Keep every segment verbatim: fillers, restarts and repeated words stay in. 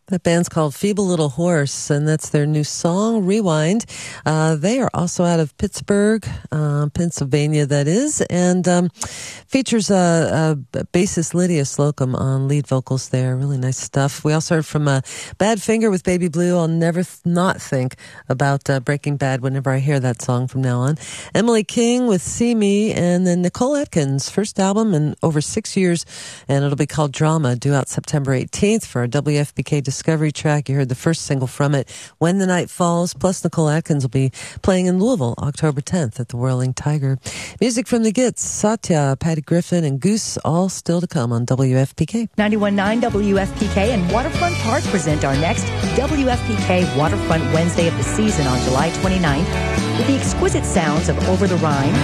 That band's called Feeble Little Horse, and that's their new song, Rewind. Uh, they are also out of Pittsburgh, uh, Pennsylvania, that is, and um, features uh, uh, bassist Lydia Slocum on lead vocals there. Really nice stuff. We also heard from uh, Badfinger with Baby Blue. I'll never th- not think about uh, Breaking Bad whenever I hear that song from now on. Emily King with See Me, and then Nicole Atkins, first album in over six years, and it'll be called Drama, due out September eighteenth for our W F B K Discovery track. You heard the first single from it, When the Night Falls, plus Nicole Atkins will be playing in Louisville October tenth at the Whirling Tiger. Music from the Gits, Satya, Patty Griffin, and Goose, all still to come on W F P K. ninety-one point nine W F P K and Waterfront Park present our next W F P K Waterfront Wednesday of the season on July twenty-ninth with the exquisite sounds of Over the Rhine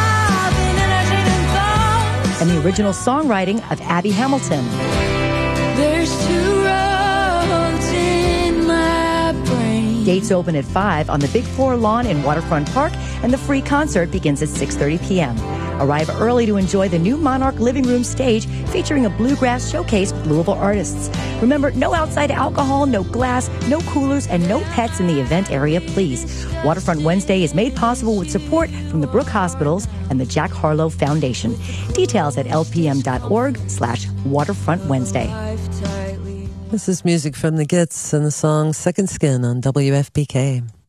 and the original songwriting of Abby Hamilton. There's two roads in my brain. Gates open at five on the Big Floor lawn in Waterfront Park, and the free concert begins at six thirty p.m. Arrive early to enjoy the new Monarch Living Room stage featuring a bluegrass showcase with Louisville artists. Remember, no outside alcohol, no glass, no coolers, and no pets in the event area, please. Waterfront Wednesday is made possible with support from the Brook Hospitals and the Jack Harlow Foundation. Details at lpm.org slash Waterfront Wednesday. This is music from the Gits and the song Second Skin on W F P K.